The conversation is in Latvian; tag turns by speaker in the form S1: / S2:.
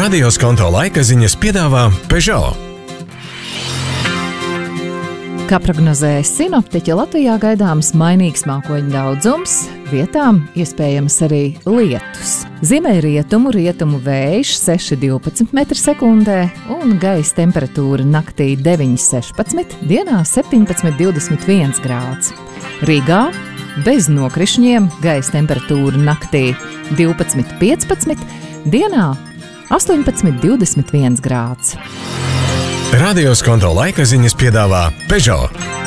S1: Radio Skonto laika ziņas piedāvā Peugeot.
S2: Kā prognozēja sinoptiķi, Latvijā gaidāms mainīgs mākoņu daudzums, vietām iespējams arī lietus. Ziemeļrietumu vējš 6–12 m/sekundē un gaisa temperatūra naktī 9–16, dienā 17–21 grāds. Rīgā bez nokrišņiem gaisa temperatūra naktī 12–15, dienā 18–21 grāds.
S1: Radio Skonto laika ziņas piedāvā Peugeot.